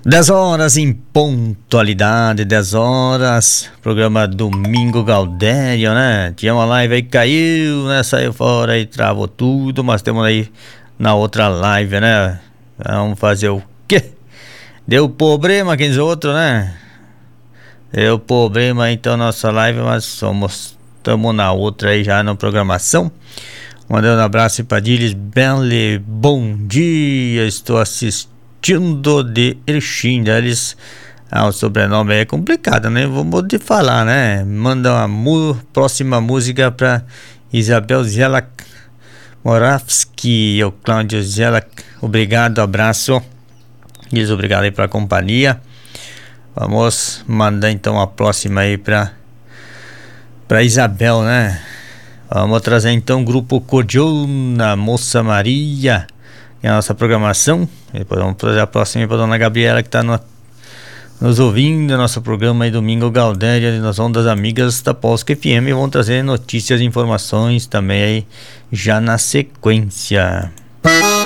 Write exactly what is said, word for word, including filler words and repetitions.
dez horas em pontualidade, dez horas, programa Domingo Gaudério, né? Tinha uma live aí que caiu, né? Saiu fora e travou tudo, mas temos aí na outra live, né? Vamos fazer o quê? Deu problema aqueles outros, né? Deu problema então nossa live, mas somos, estamos na outra aí já na programação. Mandando um abraço para Diles Belle, bom dia, estou assistindo de Erechim, eles, ah, o sobrenome é complicado, né? Vou te falar, né? Manda uma mu- próxima música para Isabel Zelak Moravski, o Cláudio Zelak, obrigado, abraço, diz obrigado aí pela companhia. Vamos mandar então a próxima aí para para Isabel, né? Vamos trazer então o grupo Cordiona, Moça Maria, que é a nossa programação. Depois vamos trazer a próxima para a dona Gabriela, que está no, nos ouvindo, nosso programa aí Domingo Gaudério, nas ondas amigas da Polska F M. E vamos trazer notícias e informações também aí já na sequência.